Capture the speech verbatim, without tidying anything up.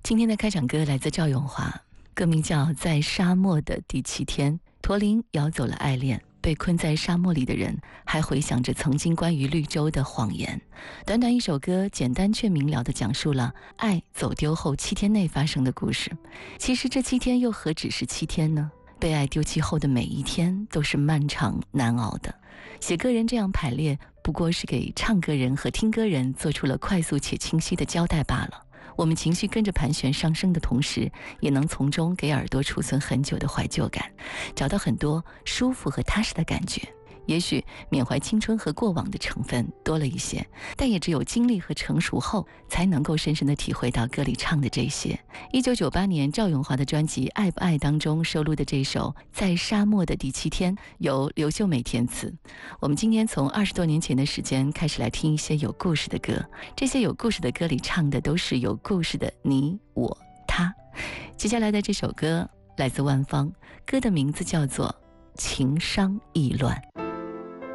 今天的开场歌来自赵咏华，歌名叫《在沙漠的第七天》。驼铃摇走了爱恋，被困在沙漠里的人还回想着曾经关于绿洲的谎言。短短一首歌，简单却明了地讲述了爱走丢后七天内发生的故事。其实这七天又何止是七天呢？被爱丢弃后的每一天都是漫长难熬的。写歌人这样排列，不过是给唱歌人和听歌人做出了快速且清晰的交代罢了。我们情绪跟着盘旋上升的同时，也能从中给耳朵储存很久的怀旧感，找到很多舒服和踏实的感觉。也许缅怀青春和过往的成分多了一些，但也只有经历和成熟后，才能够深深地体会到歌里唱的这些。一九九八年赵咏华的专辑《爱不爱》当中收录的这首《在沙漠的第七天》，由刘秀美填词。我们今天从二十多年前的时间开始来听一些有故事的歌，这些有故事的歌里唱的都是有故事的你我他。接下来的这首歌来自万芳，歌的名字叫做《情伤意乱》。